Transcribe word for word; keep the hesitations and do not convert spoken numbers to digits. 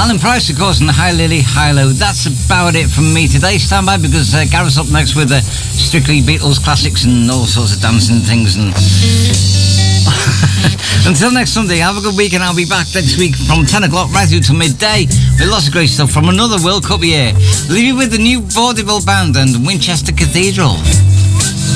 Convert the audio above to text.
Alan Price, of course, and the Hi Lily, Hi Lo. That's about it from me today. Stand by because uh, Gareth's up next with uh, strictly Beatles classics and all sorts of dancing things. And until next Sunday, have a good week, and I'll be back next week from ten o'clock right through to midday with lots of great stuff from another World Cup year. Leave you with the new Vaudeville Band and Winchester Cathedral.